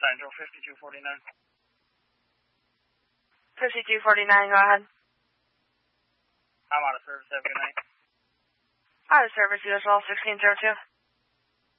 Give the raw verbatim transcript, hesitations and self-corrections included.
Central, fifty-two forty-nine. fifty-two forty-nine, go ahead. I'm out of service, have a good night. Out of service, U S L sixteen zero two.